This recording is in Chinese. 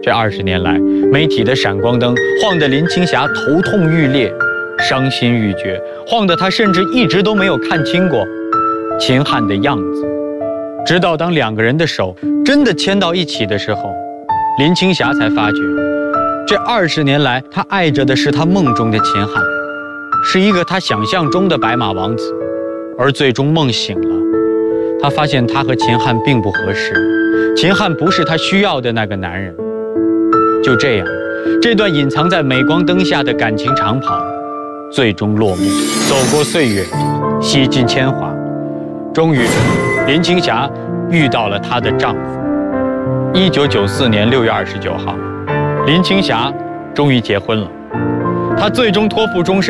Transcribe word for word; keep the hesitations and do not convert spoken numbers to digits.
这二十年来，媒体的闪光灯晃得林青霞头痛欲裂，伤心欲绝，晃得她甚至一直都没有看清过秦汉的样子。直到当两个人的手真的牵到一起的时候，林青霞才发觉，这二十年来她爱着的是她梦中的秦汉，是一个她想象中的白马王子。而最终梦醒了，她发现她和秦汉并不合适，秦汉不是她需要的那个男人。就这样，这段隐藏在镁光灯下的感情长跑最终落幕。走过岁月，洗尽铅华，终于林青霞遇到了她的丈夫。一九九四年六月二十九号，林青霞终于结婚了。她最终托付终身